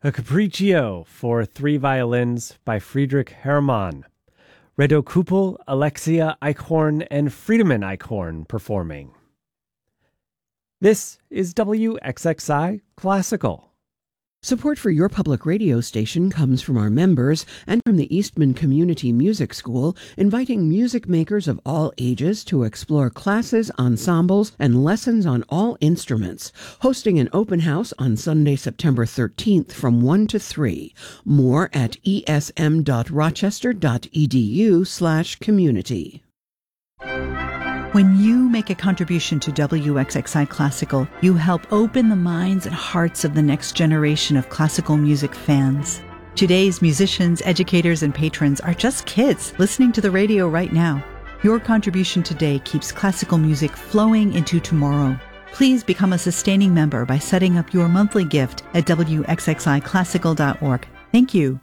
A Capriccio for three violins by Friedrich Herrmann. Redo Kupel, Alexia Eichhorn, and Friedemann Eichhorn performing. This is WXXI Classical. Support for your public radio station comes from our members and from the Eastman Community Music School, inviting music makers of all ages to explore classes, ensembles, and lessons on all instruments. Hosting an open house on Sunday, September 13th from 1 to 3. More at esm.rochester.edu/community. When you make a contribution to WXXI Classical, you help open the minds and hearts of the next generation of classical music fans. Today's musicians, educators, and patrons are just kids listening to the radio right now. Your contribution today keeps classical music flowing into tomorrow. Please become a sustaining member by setting up your monthly gift at wxxiclassical.org. Thank you.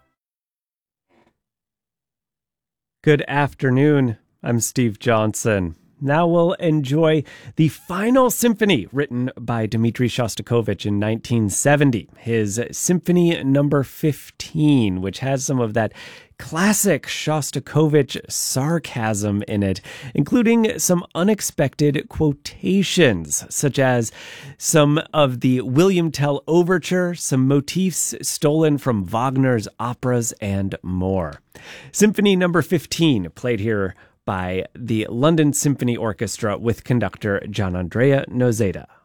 Good afternoon. I'm Steve Johnson. Now we'll enjoy the final symphony written by Dmitri Shostakovich in 1970, his Symphony No. 15, which has some of that classic Shostakovich sarcasm in it, including some unexpected quotations, such as some of the William Tell Overture, some motifs stolen from Wagner's operas, and more. Symphony No. 15, played here by the London Symphony Orchestra with conductor Gianandrea Noseda.